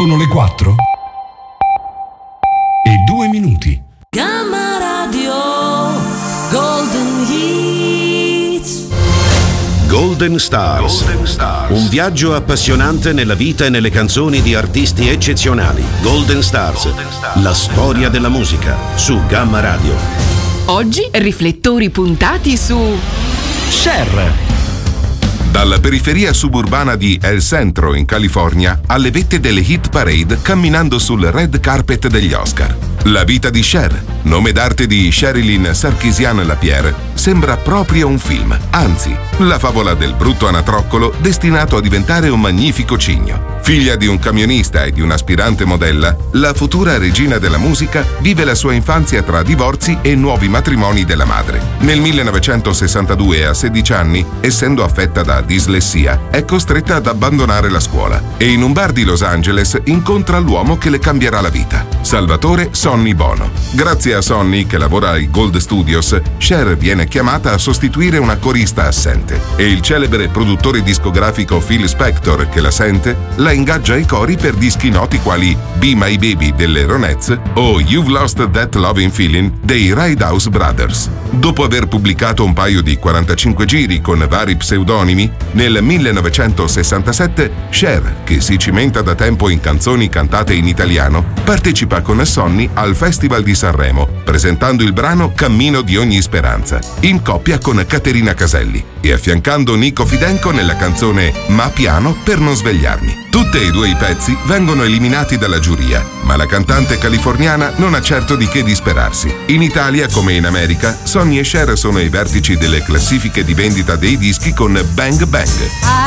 Sono le 4 e 2 minuti. Gamma Radio Golden Hits. Golden Stars. Un viaggio appassionante nella vita e nelle canzoni di artisti eccezionali. Golden Stars. La storia della musica su Gamma Radio. Oggi riflettori puntati su Cher. Dalla periferia suburbana di El Centro, in California, alle vette delle hit parade camminando sul red carpet degli Oscar. La vita di Cher, nome d'arte di Sherilyn Sarkisian Lapierre, sembra proprio un film. Anzi, la favola del brutto anatroccolo destinato a diventare un magnifico cigno. Figlia di un camionista e di un'aspirante modella, la futura regina della musica vive la sua infanzia tra divorzi e nuovi matrimoni della madre. Nel 1962, a 16 anni, essendo affetta da dislessia, è costretta ad abbandonare la scuola e in un bar di Los Angeles incontra l'uomo che le cambierà la vita, Salvatore Sonny Bono. Grazie a Sonny, che lavora ai Gold Studios, Cher viene chiamata a sostituire una corista assente e il celebre produttore discografico Phil Spector, che la sente, la ingaggia ai cori per dischi noti quali Be My Baby delle Ronettes o You've Lost That Loving Feeling dei Ridehouse Brothers. Dopo aver pubblicato un paio di 45 giri con vari pseudonimi, nel 1967 Cher, che si cimenta da tempo in canzoni cantate in italiano, partecipa con Sonny al Festival di Sanremo, presentando il brano Cammino di ogni speranza, in coppia con Caterina Caselli e affiancando Nico Fidenco nella canzone Ma piano per non svegliarmi. Tutti e due i pezzi vengono eliminati dalla giuria, ma la cantante californiana non ha certo di che disperarsi. In Italia, come in America, Sonny e Cher sono ai vertici delle classifiche di vendita dei dischi con Bang Bang.